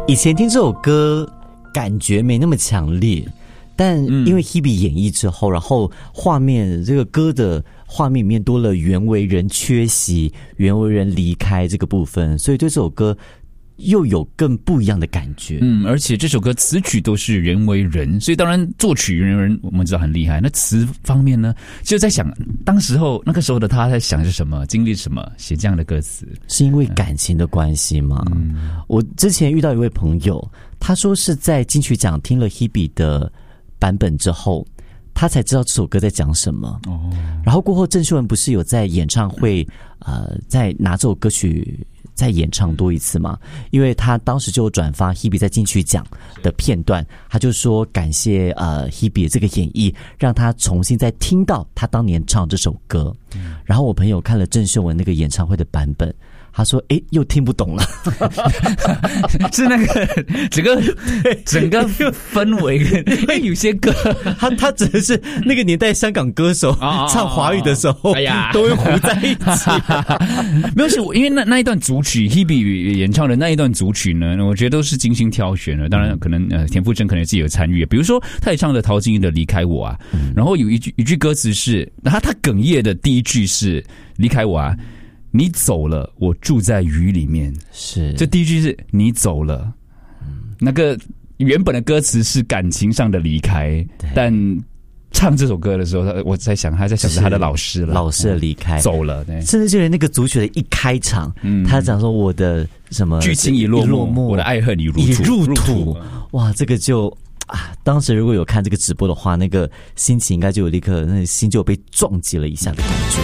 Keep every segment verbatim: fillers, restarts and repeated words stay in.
以前听这首歌感觉没那么强烈，但因为 Hebe 演绎之后，然后画面这个歌的画面里面多了袁惟仁缺席、袁惟仁离开这个部分，所以对这首歌又有更不一样的感觉。 嗯，而且这首歌词曲都是袁惟仁，所以当然作曲袁惟仁我们知道很厉害。那词方面呢，就在想当时候那个时候的他在想是什么，经历什么，写这样的歌词， 是因为感情的关系吗？嗯，我之前遇到一位朋友，他说是在金曲奖听了 Hebe 的版本之后，他才知道这首歌在讲什么。哦，然后过后郑秀文不是有在演唱会呃，在拿这首歌曲再演唱多一次嘛？因为他当时就转发 Hebe 在金曲奖的片段，他就说感谢呃 Hebe 这个演绎，让他重新再听到他当年唱这首歌。嗯，然后我朋友看了郑秀文那个演唱会的版本，他说：“哎，又听不懂了， 是那个整个整个氛围，哎，有些歌， 他他指的是那个年代香港歌手唱华语的时候，哎呀，都会糊在一起。 没有，是因为那那一段组曲 ，Hebe 演唱的那一段组曲呢，我觉得都是精心挑选的。当然，可能呃田馥甄可能自己有参与，比如说他也唱的陶晶莹的《离开我》啊，嗯、然后有一句一句歌词是，他他哽咽的第一句是“离开我啊”。你走了，我住在雨里面。 是， 这第一句是你走了，嗯，那个原本的歌词是感情上的离开，但唱这首歌的时候，我在想，他在想着他的老师了， 老师的离开， 嗯、走了，对， 甚至就是那个组曲的一开场，嗯，他讲说我的什么剧情已落幕，我的爱恨已入土， 已入土，哇，这个就。啊，当时如果有看这个直播的话，那个心情应该就有立刻，那心就被撞击了一下的感觉。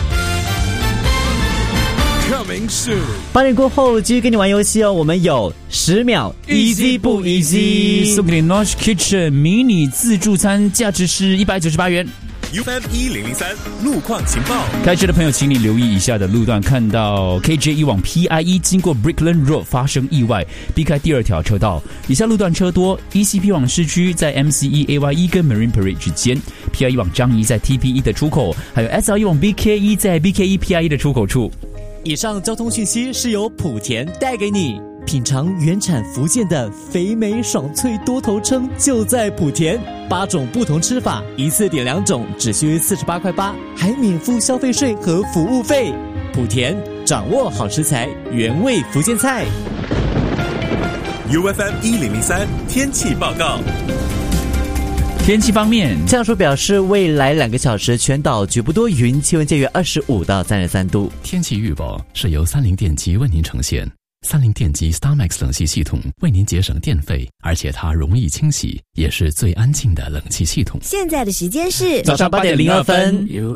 八点过后继续跟你玩游戏哦，我们有十秒 easy 不 easy， 送给你 Nosh Kitchen 迷你自助餐，价值是一百九十八元。 U F M 一零零三路况情报， 开车的朋友请你留意以下的路段，看到 K J 一往 P I E 经过 Brickland Road 发生意外，避开第二条车道。以下路段车多 E C P 往市区在 M C E A Y E 跟 Marine Parade 之间， P I E 往樟宜在 T P E 的出口，还有 S R E 往 B K E 在 B K E P I E 的出口处。 以上交通讯息是由莆田带给你。品尝原产福建的肥美爽脆多头称就在莆田，八种不同吃法，一次点两种，只需四十八块八，还免付消费税和服务费。莆田掌握好食材，原味福建菜。 U F M 一零零三天气报告。 天气方面， 气象署表示，未来两个小时全岛局部多云，气温介于二十五到三十三度。 天气预报是由三菱电机为您呈现。三菱电机 StarMax 冷气系统为您节省电费，而且它容易清洗，也是最安静的冷气系统。 现在的时间是早上八点零二分。